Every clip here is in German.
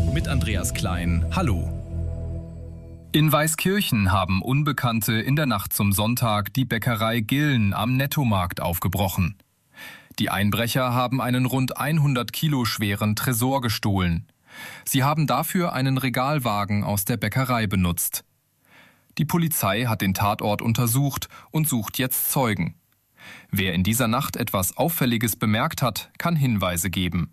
mit Andreas Klein. Hallo. In Weißkirchen haben Unbekannte in der Nacht zum Sonntag die Bäckerei Gillen am Nettomarkt aufgebrochen. Die Einbrecher haben einen rund 100 Kilo schweren Tresor gestohlen. Sie haben dafür einen Regalwagen aus der Bäckerei benutzt. Die Polizei hat den Tatort untersucht und sucht jetzt Zeugen. Wer in dieser Nacht etwas Auffälliges bemerkt hat, kann Hinweise geben.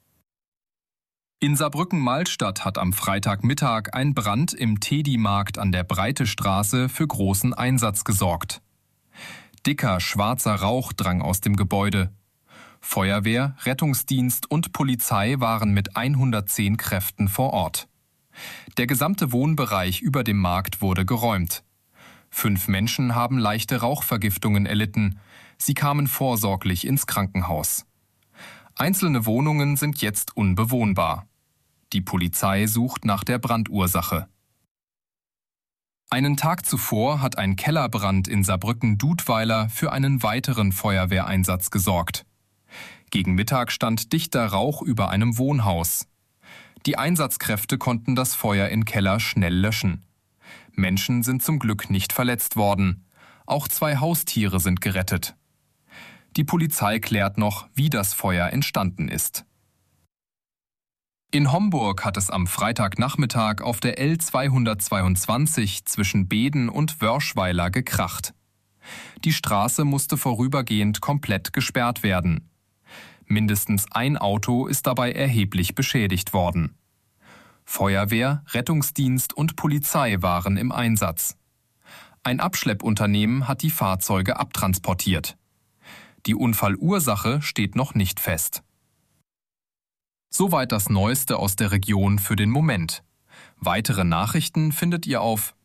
In Saarbrücken-Malstatt hat am Freitagmittag ein Brand im Tedi-Markt an der Breitestraße für großen Einsatz gesorgt. Dicker, schwarzer Rauch drang aus dem Gebäude. Feuerwehr, Rettungsdienst und Polizei waren mit 110 Kräften vor Ort. Der gesamte Wohnbereich über dem Markt wurde geräumt. 5 Menschen haben leichte Rauchvergiftungen erlitten. Sie kamen vorsorglich ins Krankenhaus. Einzelne Wohnungen sind jetzt unbewohnbar. Die Polizei sucht nach der Brandursache. Einen Tag zuvor hat ein Kellerbrand in Saarbrücken-Dudweiler für einen weiteren Feuerwehreinsatz gesorgt. Gegen Mittag stand dichter Rauch über einem Wohnhaus. Die Einsatzkräfte konnten das Feuer im Keller schnell löschen. Menschen sind zum Glück nicht verletzt worden. Auch 2 Haustiere sind gerettet. Die Polizei klärt noch, wie das Feuer entstanden ist. In Homburg hat es am Freitagnachmittag auf der L222 zwischen Beeden und Wörschweiler gekracht. Die Straße musste vorübergehend komplett gesperrt werden. Mindestens ein Auto ist dabei erheblich beschädigt worden. Feuerwehr, Rettungsdienst und Polizei waren im Einsatz. Ein Abschleppunternehmen hat die Fahrzeuge abtransportiert. Die Unfallursache steht noch nicht fest. Soweit das Neueste aus der Region für den Moment. Weitere Nachrichten findet ihr auf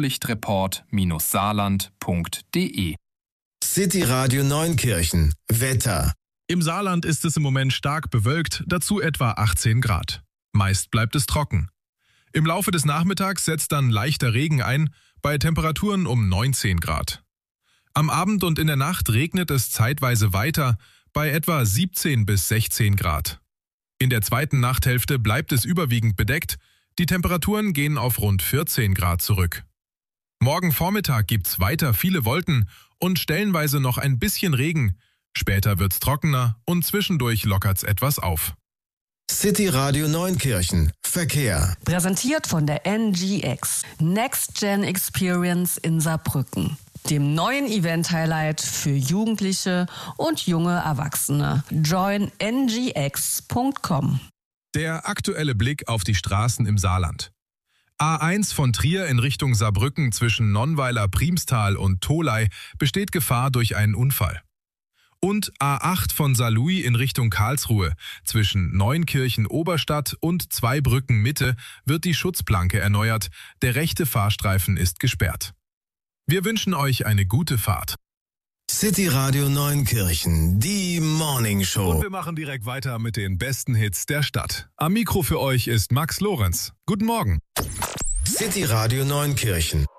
blaulichtreport-saarland.de. City Radio Neunkirchen. Wetter. Im Saarland ist es im Moment stark bewölkt, dazu etwa 18 Grad. Meist bleibt es trocken. Im Laufe des Nachmittags setzt dann leichter Regen ein, bei Temperaturen um 19 Grad. Am Abend und in der Nacht regnet es zeitweise weiter, bei etwa 17 bis 16 Grad. In der zweiten Nachthälfte bleibt es überwiegend bedeckt, die Temperaturen gehen auf rund 14 Grad zurück. Morgen Vormittag gibt's weiter viele Wolken und stellenweise noch ein bisschen Regen, später wird's trockener und zwischendurch lockert's etwas auf. City Radio Neunkirchen. Verkehr. Präsentiert von der NGX. Next Gen Experience in Saarbrücken. Dem neuen Event-Highlight für Jugendliche und junge Erwachsene. Join ngx.com. Der aktuelle Blick auf die Straßen im Saarland. A1 von Trier in Richtung Saarbrücken zwischen Nonnweiler-Priemstal und Tholey besteht Gefahr durch einen Unfall. Und A8 von Saarlouis in Richtung Karlsruhe zwischen Neunkirchen-Oberstadt und Zweibrücken-Mitte wird die Schutzplanke erneuert. Der rechte Fahrstreifen ist gesperrt. Wir wünschen euch eine gute Fahrt. City Radio Neunkirchen, die Morning Show. Und wir machen direkt weiter mit den besten Hits der Stadt. Am Mikro für euch ist Max Lorenz. Guten Morgen. City Radio Neunkirchen.